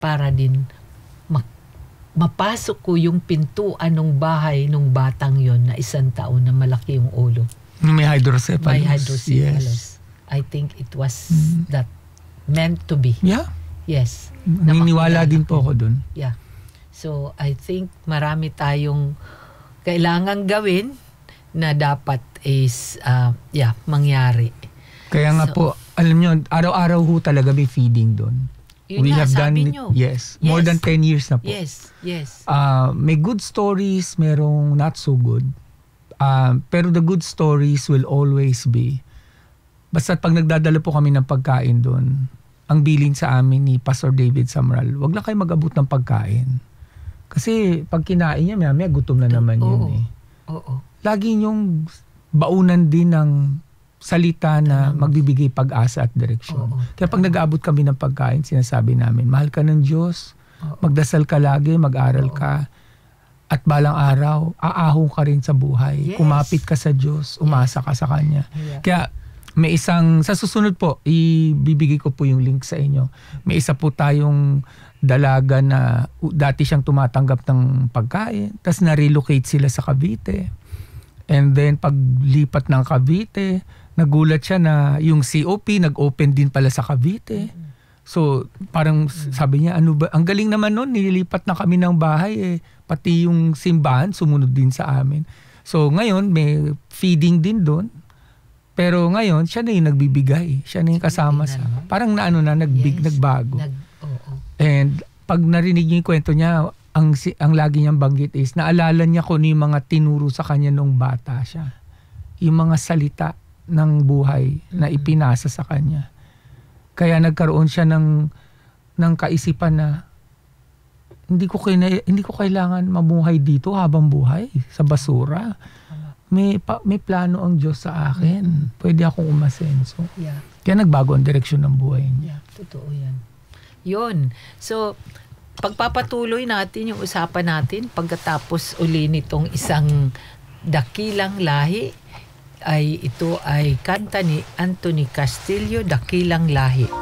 para din mapasok ko yung pintuan ng bahay ng batang yon na 1 taon na malaki yung ulo. May hydrocephalus. May hydrocephalus. Yes. I think it was that meant to be. Yeah. Yes. Naniniwala din po ako dun. Yeah. So, I think marami tayong kailangang gawin na dapat is, mangyari. Kaya nga po, alam nyo, araw-araw ho talaga may feeding dun. Yun We nga, have done sabi it, nyo. yes, more than 10 years na po. Yes, yes. May good stories, merong not so good. Pero the good stories will always be, basta pag nagdadala po kami ng pagkain doon, ang bilin sa amin ni Pastor David Samral, wag lang kayo mag-abot ng pagkain. Kasi pag kinain niya, maya gutom na naman yun eh. Oo. Lagi niyong baunan din ng salita na magbibigay pag-asa at direksyon. Kaya pag nag-aabot kami ng pagkain, sinasabi namin, mahal ka ng Diyos, magdasal ka lagi, mag-aral ka, at balang araw, aahong ka rin sa buhay. Yes. Kumapit ka sa Diyos, umasa ka sa Kanya. Yeah. Kaya may isang, sa susunod po, ibibigay ko po yung link sa inyo. May isa po tayong dalaga na dati siyang tumatanggap ng pagkain, tapos na-relocate sila sa Cavite. And then paglipat ng Cavite, nagulat siya na yung COP nag-open din pala sa Cavite. So parang sabi niya, ano ba, ang galing naman nun, nililipat na kami ng bahay pati yung simbahan sumunod din sa amin. So ngayon may feeding din doon. Pero ngayon siya na yung nagbibigay, siya na yung kasama sa. Parang nagbago. And pag narinig niya yung kwento niya, ang lagi niyang banggit is naalala niya kung yung mga tinuro sa kanya nung bata siya. Yung mga salita ng buhay na ipinasa sa kanya. Kaya nagkaroon siya ng kaisipan na hindi ko kailangan mamuhay dito habang buhay sa basura. May plano ang Diyos sa akin. Pwede akong umasenso. Yeah. Kaya nagbago ang direksyon ng buhay niya. Yeah, totoo yan. Yun. So, pagpapatuloy natin yung usapan natin pagkatapos uli nitong isang dakilang lahi, ito ay kanta ni Anthony Castillo, Dakilang Lahi.